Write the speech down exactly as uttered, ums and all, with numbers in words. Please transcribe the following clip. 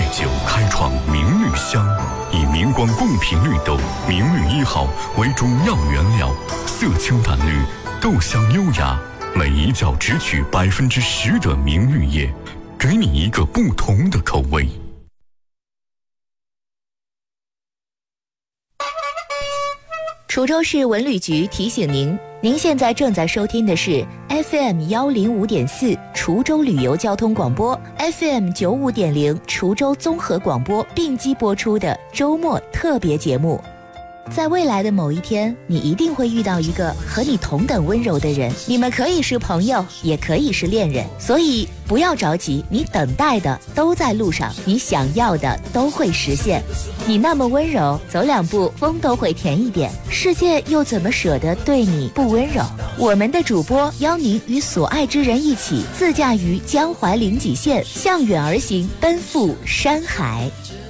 酒开创明绿香，以明光贡品绿豆明绿一号为中药原料，色清淡绿，豆香优雅，每一角只取百分之十的明绿叶，给你一个不同的口味。 滁州市文旅局提醒您，您现在正在收听的是 F M 一零五点四 滁州旅游交通广播 ，F M 九五点零 滁州综合广播并机播出的周末特别节目。在未来的某一天，你一定会遇到一个和你同等温柔的人，你们可以是朋友，也可以是恋人，所以不要着急，你等待的都在路上，你想要的都会实现。你那么温柔，走两步风都会甜一点，世界又怎么舍得对你不温柔？我们的主播邀您与所爱之人一起自驾于江淮临济县，向远而行，奔赴山海。